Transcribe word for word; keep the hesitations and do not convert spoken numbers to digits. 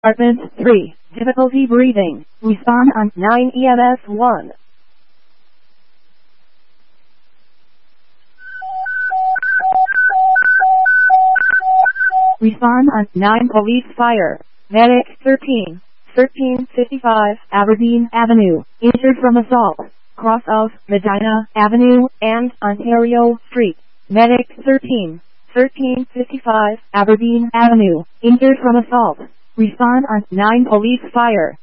Apartment three. Difficulty breathing. Respond on nine E M S one. Respond on nine Police Fire. Medic thirteen. thirteen fifty-five Aberdeen Avenue. Injured from assault. Cross of Medina Avenue and Ontario Street. Medic thirteen. thirteen fifty-five Aberdeen Avenue. Injured from assault. Respond on nine Police Fire.